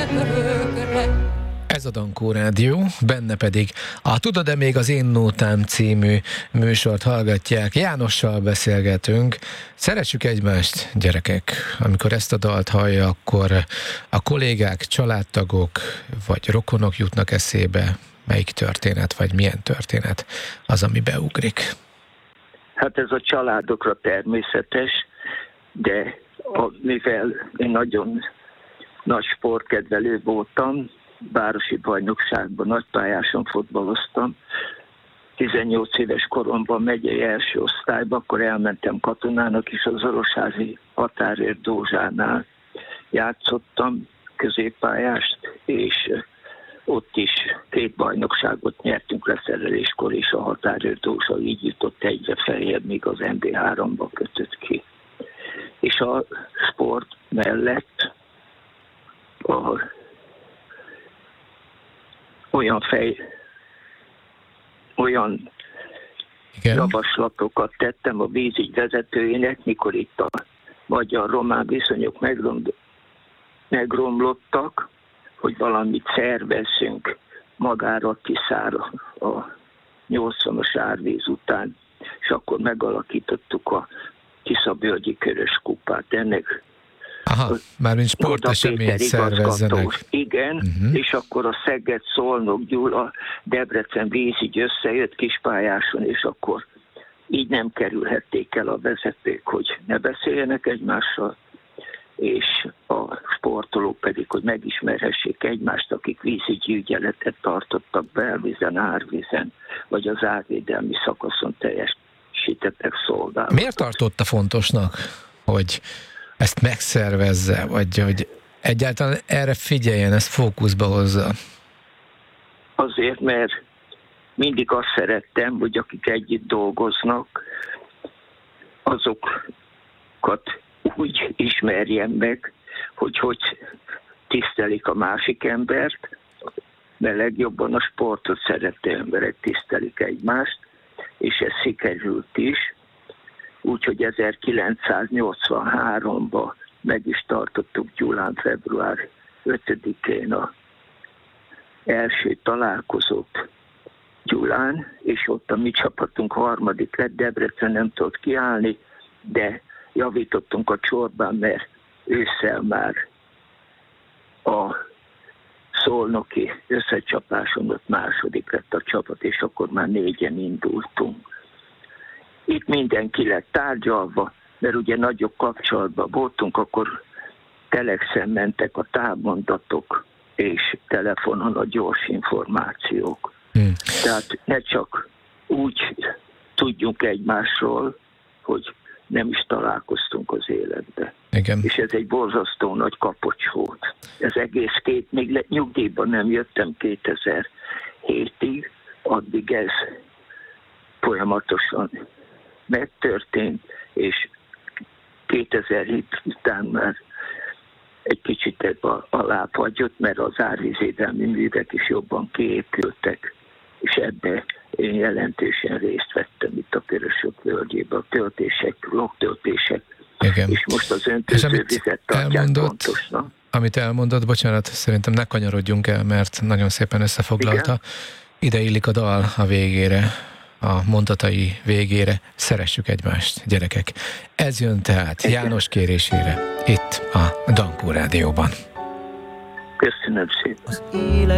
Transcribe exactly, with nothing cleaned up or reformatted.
Ez a Dankó Rádió, benne pedig a Tudod-e még az Én Nótám című műsort hallgatják. Jánossal beszélgetünk. Szeressük egymást, gyerekek. Amikor ezt a dalt hallja, akkor a kollégák, családtagok vagy rokonok jutnak eszébe. Melyik történet, vagy milyen történet az, ami beugrik? Hát ez a családokra természetes, de a, mivel én nagyon nagy sportkedvelő voltam, városi bajnokságban nagypályáson fotbaloztam. tizennyolc éves koromban megyei első osztályba, akkor elmentem katonának is, az Orosházi határőr Dózsánál játszottam középpályást, és ott is két bajnokságot nyertünk leszereléskor, és a határőr Dózsa így jutott egyre feljebb, míg az em bé háromba kötött ki. És a sport mellett a olyan fej, olyan Igen. javaslatokat tettem a vízügy vezetőjének, mikor itt a magyar-román viszonyok megrom, megromlottak, hogy valamit szervezzünk magára a Tiszára a nyolcvanas árvíz után, és akkor megalakítottuk a Tiszavölgyi Körös Kupát. Ennek Aha, mármint sporteseményt szervezzenek. Igen, uh-huh. És akkor a Szeged, Szolnok, Gyula, Debrecen vízügy összejött kispályáson, és akkor így nem kerülhették el a vezetők, hogy ne beszéljenek egymással, és a sportolók pedig, hogy megismerhessék egymást, akik vízügyi ügyeletet tartottak belvízen, árvízen, vagy az árvédelmi szakaszon teljesítettek szolgálatot. Miért tartotta fontosnak, hogy ezt megszervezze, vagy hogy egyáltalán erre figyeljen, ezt fókuszba hozza? Azért, mert mindig azt szerettem, hogy akik együtt dolgoznak, azokat úgy ismerjem meg, hogy hogy tisztelik a másik embert, mert legjobban a sportot szerető emberek tisztelik egymást, és ez sikerült is. Úgyhogy ezerkilencszáznyolcvanháromban meg is tartottuk Gyulán február ötödikén a első találkozót Gyulán, és ott a mi csapatunk harmadik lett, Debrecen nem tudott kiállni, de javítottunk a csorbán, mert ősszel már a szolnoki összecsapáson ott második lett a csapat, és akkor már négyen indultunk. Itt mindenki lett tárgyalva, mert ugye nagyobb kapcsolatban voltunk, akkor telexen mentek a távmondatok, és telefonon a gyors információk. Hmm. Tehát ne csak úgy tudjunk egymásról, hogy nem is találkoztunk az életbe. Igen. És ez egy borzasztó nagy kapocs volt. Ez egész két, még le, nyugdíjban nem jöttem kétezer-hétig, addig ez folyamatosan megtörtént, és kétezer-hét után már egy kicsit ebbe alá fagyott, mert az árvízvédelmi művek is jobban kiépültek, és ebbe én jelentősen részt vettem itt a Körösök völgyében, a töltések, logtöltések, Igen. és most az öntözővizet tartják pontosan. Amit elmondott, bocsánat, szerintem ne kanyarodjunk el, mert nagyon szépen összefoglalta. Igen. Ide illik a dal a végére, a mondatai végére. Szeressük egymást, gyerekek. Ez jön tehát Igen. János kérésére, itt a Dankó Rádióban. Köszönöm szépen.